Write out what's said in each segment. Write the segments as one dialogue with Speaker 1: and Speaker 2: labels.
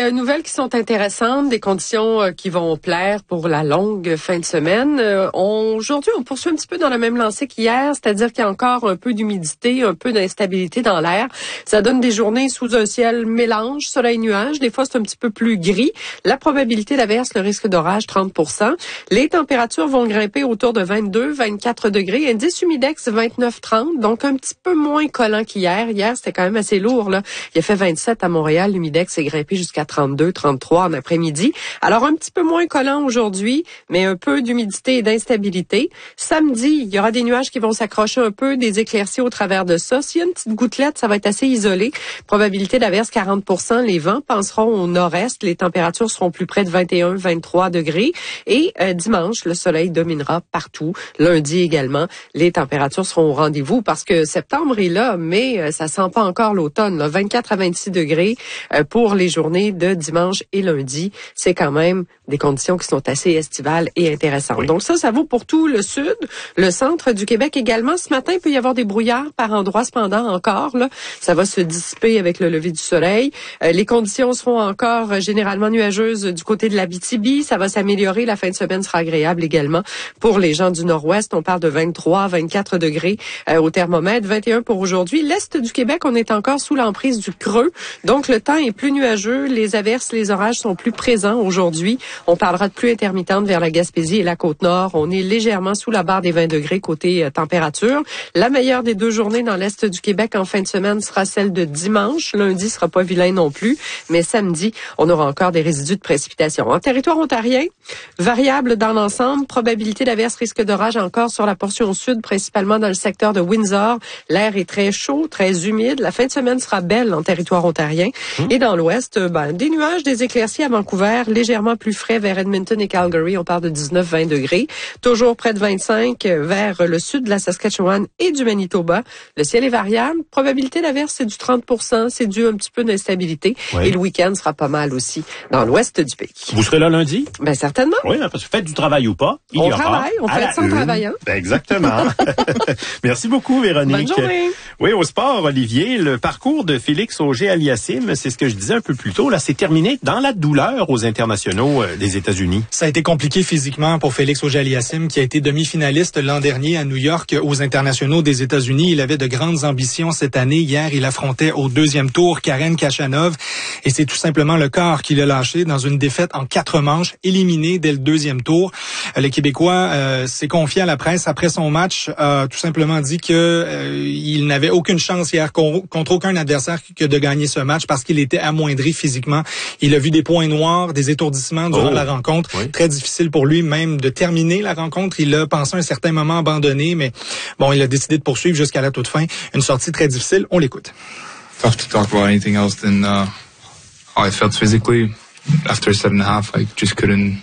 Speaker 1: des nouvelles qui sont intéressantes, des conditions qui vont plaire pour la longue fin de semaine. Aujourd'hui, on poursuit un petit peu dans la même lancée qu'hier, c'est-à-dire qu'il y a encore un peu d'humidité, un peu d'instabilité dans l'air. Ça donne des journées sous un ciel mélange, soleil-nuage. Des fois, c'est un petit peu plus gris. La probabilité d'averse, le risque d'orage, 30%. Les températures vont grimper autour de 22, 24 degrés. Indice humidex, 29, 30. Donc, un petit peu moins collant qu'hier. Hier, c'était quand même assez lourd, là. Il a fait 27 à Montréal. L'humidex est grimpé jusqu'à 32, 33 en après-midi. Alors, un petit peu moins collant aujourd'hui, mais un peu d'humidité et d'instabilité. Samedi, il y aura des nuages qui vont s'accrocher un peu, des éclaircies au travers de ça. S'il y a une petite gouttelette, ça va être assez isolé. Probabilité d'averse 40%. Les vents passeront au nord-est. Les températures seront plus près de 21, 23 degrés. Et dimanche, le soleil dominera partout. Lundi également, les températures seront au rendez-vous parce que septembre est là, mais ça sent pas encore l'automne. Là. 24 à 26 degrés pour les journées de dimanche et lundi. C'est quand même des conditions qui sont assez estivales et intéressantes. Oui. Donc ça vaut pour tout le sud, le centre du Québec également. Ce matin, il peut y avoir des brouillards par endroits cependant encore. Là. Ça va se dissiper avec le lever du soleil. Les conditions seront encore généralement nuageuses du côté de l'Abitibi. Ça va s'améliorer. La fin de semaine sera agréable également pour les gens du nord-ouest. On parle de 23, 24 degrés au thermomètre, 21 pour aujourd'hui. L'est du Québec, on est encore sous l'emprise du creux. Donc, le temps est plus nuageux. Les averses, les orages sont plus présents aujourd'hui. On parlera de pluie intermittente vers la Gaspésie et la Côte-Nord. On est légèrement sous la barre des 20 degrés côté température. La meilleure des deux journées dans l'est du Québec en fin de semaine sera celle de dimanche. Lundi sera pas vilain non plus. Mais samedi, on aura encore des résidus de précipitations. En territoire ontarien, variable dans l'ensemble. Probabilité d'averse, risque d'orage encore sur la portion sud, principalement dans le secteur de Windsor. L'air est très chaud, très humide. La fin de semaine sera belle en territoire ontarien. Et dans l'ouest, des nuages, des éclaircies à Vancouver, légèrement plus frais vers Edmonton et Calgary. On parle de 19-20 degrés. Toujours près de 25 vers le sud de la Saskatchewan et du Manitoba. Le ciel est variable. Probabilité d'averse, c'est du 30%. C'est dû à un petit peu d'instabilité. Oui. Et le week-end sera pas mal aussi dans l'ouest du pays.
Speaker 2: Vous serez là lundi?
Speaker 1: Ben certainement.
Speaker 2: Oui, parce que faites du travail ou pas,
Speaker 1: on travaille, on fait ça en travaillant.
Speaker 2: Ben exactement. Merci beaucoup, Véronique.
Speaker 1: Bonne journée.
Speaker 2: Oui, au sport, Olivier, le parcours de Félix Auger-Aliassime, c'est ce que je disais un peu plus tôt, là, c'est terminé dans la douleur aux internationaux des États-Unis.
Speaker 3: Ça a été compliqué physiquement pour Félix Auger-Aliassime, qui a été demi-finaliste l'an dernier à New York aux internationaux des États-Unis. Il avait de grandes ambitions cette année. Hier, il affrontait au deuxième tour Karen Khachanov et c'est tout simplement le corps qui l'a lâché dans une défaite en 4 manches, éliminé dès le deuxième tour. Le Québécois s'est confié à la presse après son match, a tout simplement dit que il n'avait aucune chance hier contre aucun adversaire que de gagner ce match parce qu'il était amoindri physiquement. Il a vu des points noirs, des étourdissements durant la rencontre. Oui. Très difficile pour lui même de terminer la rencontre. Il a pensé à un certain moment abandonner, mais bon, il a décidé de poursuivre jusqu'à la toute fin. Une sortie très difficile. On l'écoute.
Speaker 4: Tough to talk about anything else than how I felt physically. After a 7.5, I just couldn't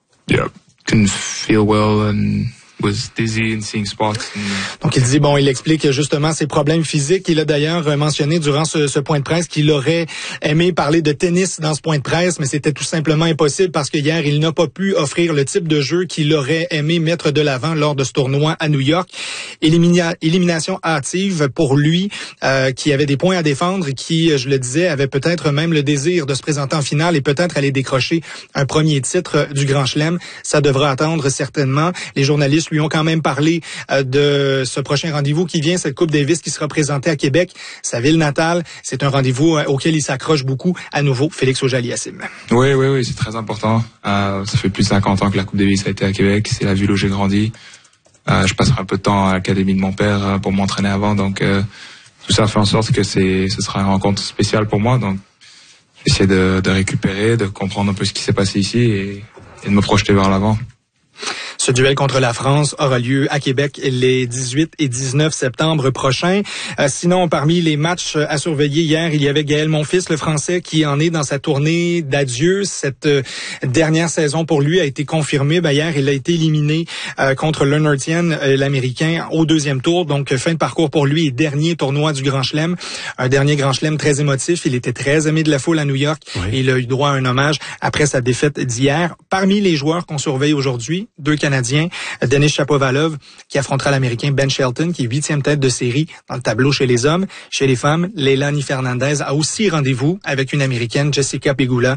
Speaker 4: feel well and was dizzy and seeing spots.
Speaker 3: Donc il dit, il explique justement ses problèmes physiques. Il a d'ailleurs mentionné durant ce point de presse qu'il aurait aimé parler de tennis dans ce point de presse, mais c'était tout simplement impossible parce que hier, il n'a pas pu offrir le type de jeu qu'il aurait aimé mettre de l'avant lors de ce tournoi à New York. Élimination hâtive pour lui, qui avait des points à défendre et qui, je le disais, avait peut-être même le désir de se présenter en finale et peut-être aller décrocher un premier titre du Grand Chelem. Ça devra attendre certainement. Les journalistes lui ont quand même parlé de ce prochain rendez-vous qui vient, cette Coupe Davis qui sera présentée à Québec, sa ville natale. C'est un rendez-vous auquel il s'accroche beaucoup. À nouveau, Félix Auger-Aliassime.
Speaker 4: Oui, c'est très important. Ça fait plus de 50 ans que la Coupe Davis a été à Québec. C'est la ville où j'ai grandi. Je passerai un peu de temps à l'académie de mon père pour m'entraîner avant. Donc, tout ça fait en sorte que ce sera une rencontre spéciale pour moi. Donc, j'essaie de récupérer, de comprendre un peu ce qui s'est passé ici et de me projeter vers l'avant.
Speaker 3: Ce duel contre la France aura lieu à Québec les 18 et 19 septembre prochains. Sinon, parmi les matchs à surveiller hier, il y avait Gaël Monfils, le Français, qui en est dans sa tournée d'adieu. Cette dernière saison pour lui a été confirmée. Hier, il a été éliminé contre Leonard Tien, l'Américain, au deuxième tour. Donc, fin de parcours pour lui et dernier tournoi du Grand Chelem. Un dernier Grand Chelem très émotif. Il était très aimé de la foule à New York. Oui. Et il a eu droit à un hommage après sa défaite d'hier. Parmi les joueurs qu'on surveille aujourd'hui, 2 Canadiens, Denis Shapovalov qui affrontera l'Américain Ben Shelton qui est 8e tête de série dans le tableau chez les hommes. Chez les femmes, Leilani Fernandez a aussi rendez-vous avec une Américaine, Jessica Pegula,